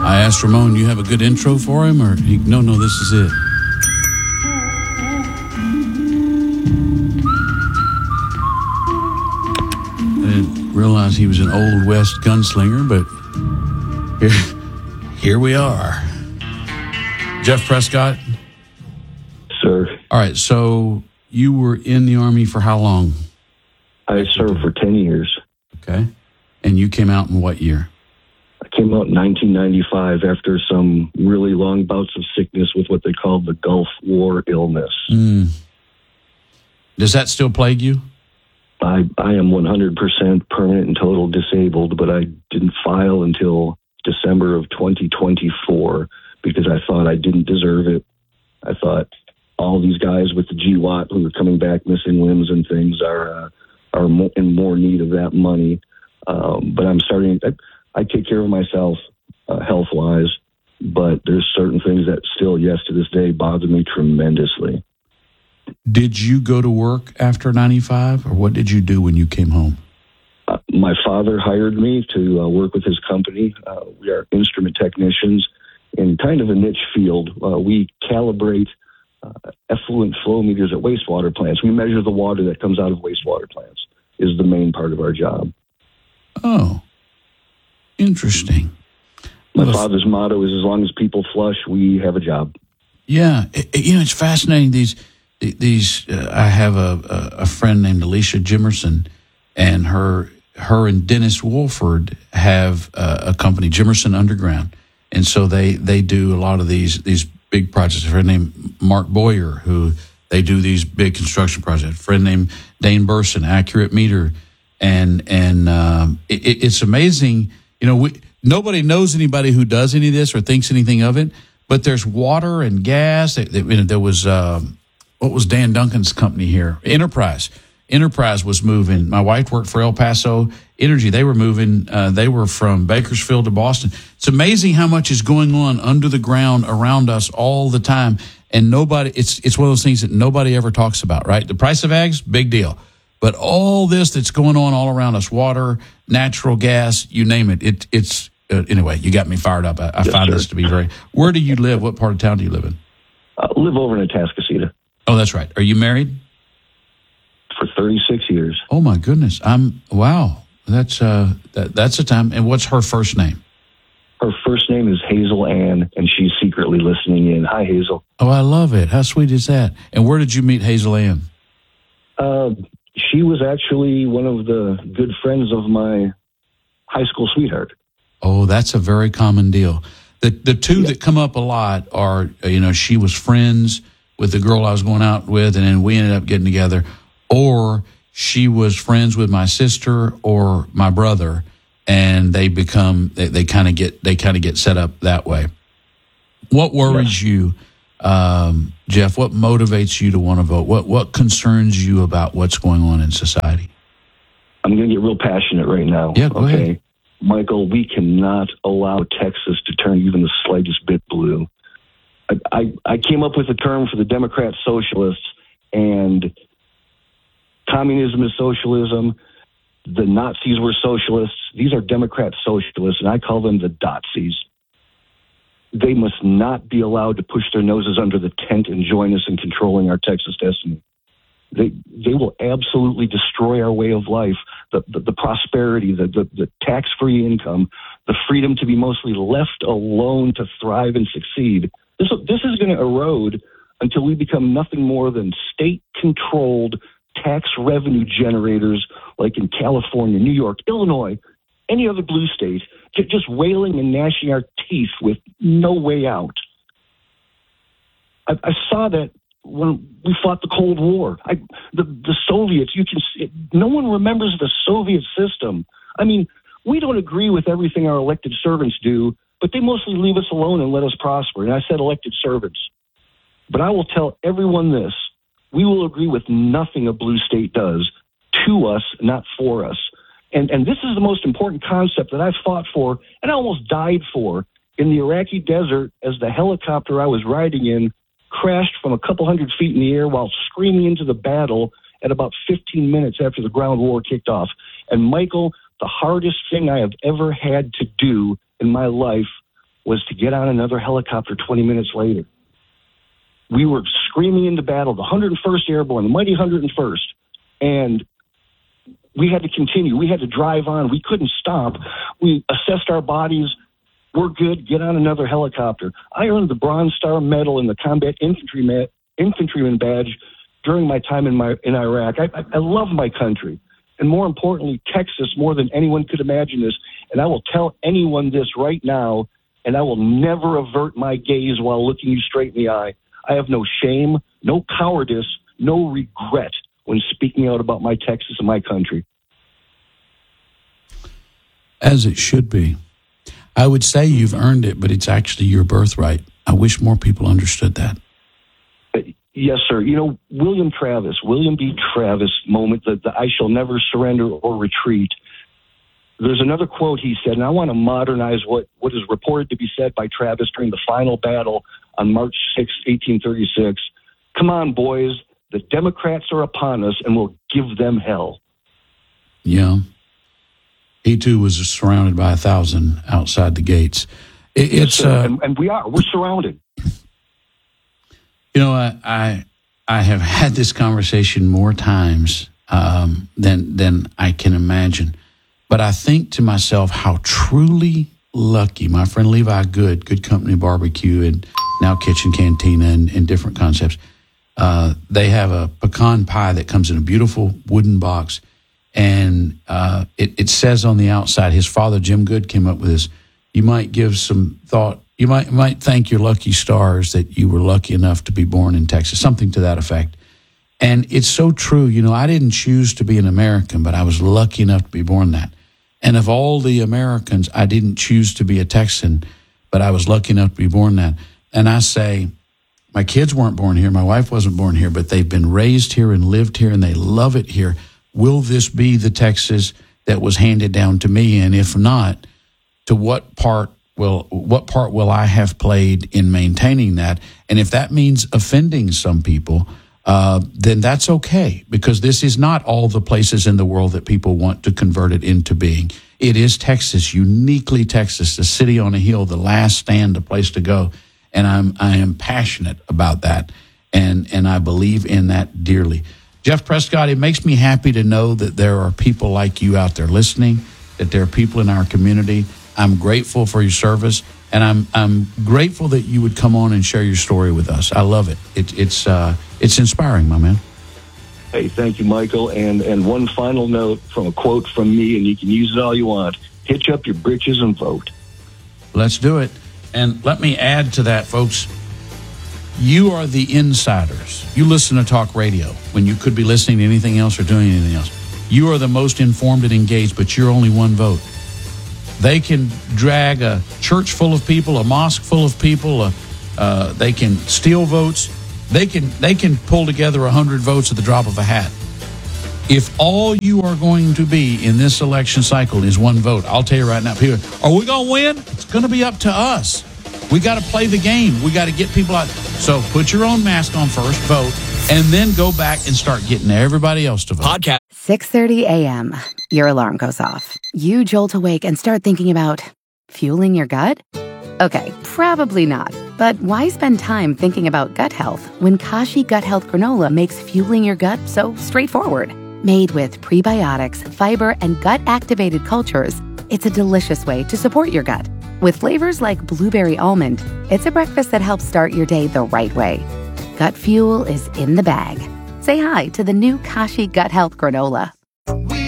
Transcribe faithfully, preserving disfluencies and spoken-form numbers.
I asked Ramon, you have a good intro for him? Or he, no, no, this is it. I didn't realize he was an Old West gunslinger, but here, here we are. Jeff Prescott? Sir. All right, so you were in the Army for how long? I served for ten years. Okay. And you came out in what year? I came out in nineteen ninety-five after some really long bouts of sickness with what they called the Gulf War illness. Mm. Does that still plague you? I, I am one hundred percent permanent and total disabled, but I didn't file until December of twenty twenty-four because I thought I didn't deserve it. I thought all these guys with the G W A T who are coming back missing limbs and things are uh, are mo- in more need of that money. Um, but I'm starting, I, I take care of myself uh, health-wise, but there's certain things that still, yes, to this day, bother me tremendously. Did you go to work after ninety-five, or what did you do when you came home? Uh, my father hired me to uh, work with his company. Uh, we are instrument technicians in kind of a niche field. Uh, we calibrate uh, effluent flow meters at wastewater plants. We measure the water that comes out of wastewater plants is the main part of our job. Oh, interesting. My well, father's motto is, as long as people flush, we have a job. Yeah. It, you know, it's fascinating. These, these, uh, I have a, a friend named Alicia Jimerson, and her, her and Dennis Wolford have uh, a company, Jimerson Underground. And so they, they do a lot of these, these big projects. A friend named Mark Boyer, who they do these big construction projects. A friend named Dane Burson, Accurate Meter. And, and, um, it, it's amazing. You know, we, nobody knows anybody who does any of this or thinks anything of it, but there's water and gas. There, there was, um, what was Dan Duncan's company here? Enterprise. Enterprise was moving. My wife worked for El Paso Energy. They were moving. Uh, they were from Bakersfield to Boston. It's amazing how much is going on under the ground around us all the time. And nobody, it's, it's one of those things that nobody ever talks about, right? The price of eggs, big deal. But all this that's going on all around us, water, natural gas, you name it, it it's, uh, anyway, you got me fired up. I, I yes, find sir. this to be very, where do you live? What part of town do you live in? I live over in Atascocita. Oh, that's right. Are you married? For thirty-six years. Oh my goodness. I'm, wow. That's, uh, that, that's a time. And what's her first name? Her first name is Hazel Ann, and she's secretly listening in. Hi, Hazel. Oh, I love it. How sweet is that? And where did you meet Hazel Ann? Uh, she was actually one of the good friends of my high school sweetheart. Oh, that's a very common deal. The the two yeah. that come up a lot are, you know, she was friends with the girl I was going out with, and then we ended up getting together, or she was friends with my sister or my brother, and they become they, they kind of get they kind of get set up that way. What worries yeah. you, um, Jeff? What motivates you to want to vote? What what concerns you about what's going on in society? I'm going to get real passionate right now. Yeah, go okay, ahead. Michael, we cannot allow Texas to turn even the slightest bit blue. I, I, I came up with a term for the Democrat socialists, and communism is socialism. The Nazis were socialists. These are Democrat socialists, and I call them the Dotsies. They must not be allowed to push their noses under the tent and join us in controlling our Texas destiny. They they will absolutely destroy our way of life, the the, the prosperity, the, the, the tax-free income, the freedom to be mostly left alone to thrive and succeed. This, this is going to erode until we become nothing more than state-controlled tax revenue generators like in California, New York, Illinois, any other blue state, just wailing and gnashing our teeth with no way out. I, I saw that when we fought the Cold War. I, the, the Soviets, you can see, no one remembers the Soviet system. I mean, we don't agree with everything our elected servants do, but they mostly leave us alone and let us prosper. And I said elected servants. But I will tell everyone this. We will agree with nothing a blue state does to us, not for us. And, and this is the most important concept that I've fought for and I almost died for in the Iraqi desert as the helicopter I was riding in crashed from a couple hundred feet in the air while screaming into the battle at about fifteen minutes after the ground war kicked off. And Michael, the hardest thing I have ever had to do in my life was to get on another helicopter twenty minutes later. We were screaming into battle, the one hundred first Airborne, the mighty one hundred first, and we had to continue. We had to drive on. We couldn't stop. We assessed our bodies. We're good. Get on another helicopter. I earned the Bronze Star Medal and the Combat Infantry Ma- Infantryman Badge during my time in my in Iraq. I, I, I love my country. And more importantly, Texas, more than anyone could imagine this. And I will tell anyone this right now, and I will never avert my gaze while looking you straight in the eye. I have no shame, no cowardice, no regret when speaking out about my Texas and my country. As it should be. I would say you've earned it, but it's actually your birthright. I wish more people understood that. Yes, sir. You know, William Travis, William B. Travis moment, that the I shall never surrender or retreat. There's another quote he said, and I want to modernize what, what is reported to be said by Travis during the final battle on March sixth, eighteen thirty-six. Come on, boys. The Democrats are upon us, and we'll give them hell. Yeah. He, too, was surrounded by a thousand outside the gates. It, yes, it's sir. uh, and, and we are. We're surrounded. You know, I, I I have had this conversation more times um, than than I can imagine. But I think to myself how truly lucky my friend Levi Good, Good Company Barbecue, and now Kitchen Cantina and, and different concepts. Uh, they have a pecan pie that comes in a beautiful wooden box. And uh, it, it says on the outside, his father, Jim Good, came up with this. You might give some thought. You might might thank your lucky stars that you were lucky enough to be born in Texas, something to that effect. And it's so true. You know, I didn't choose to be an American, but I was lucky enough to be born that. And of all the Americans, I didn't choose to be a Texan, but I was lucky enough to be born that. And I say, my kids weren't born here. My wife wasn't born here, but they've been raised here and lived here, and they love it here. Will this be the Texas that was handed down to me? And if not, to what part will what part will I have played in maintaining that? And if that means offending some people, uh, then that's okay, because this is not all the places in the world that people want to convert it into being. It is Texas, uniquely Texas, the city on a hill, the last stand, the place to go. And I'm I am passionate about that, and and I believe in that dearly. Jeff Prescott, it makes me happy to know that there are people like you out there listening, that there are people in our community. I'm grateful for your service, and I'm I'm grateful that you would come on and share your story with us. I love it. it it's uh, it's inspiring, my man. Hey, thank you, Michael. And and one final note from a quote from me, and you can use it all you want. Hitch up your britches and vote. Let's do it. And let me add to that, folks. You are the insiders. You listen to talk radio when you could be listening to anything else or doing anything else. You are the most informed and engaged, but you're only one vote. They can drag a church full of people, a mosque full of people. Uh, uh, they can steal votes. They can they can pull together a hundred votes at the drop of a hat. If all you are going to be in this election cycle is one vote, I'll tell you right now, people, are we going to win? It's going to be up to us. We got to play the game. We got to get people out. So put your own mask on first, vote, and then go back and start getting everybody else to vote. Podcast. six thirty a.m. Your alarm goes off. You jolt awake and start thinking about fueling your gut? Okay, probably not. But why spend time thinking about gut health when Kashi Gut Health Granola makes fueling your gut so straightforward? Made with prebiotics, fiber, and gut-activated cultures, it's a delicious way to support your gut. With flavors like blueberry almond, it's a breakfast that helps start your day the right way. Gut fuel is in the bag. Say hi to the new Kashi Gut Health Granola.